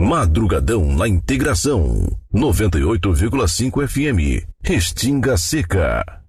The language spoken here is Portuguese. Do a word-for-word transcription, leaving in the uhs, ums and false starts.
Madrugadão na Integração. noventa e oito vírgula cinco F M. Restinga Seca.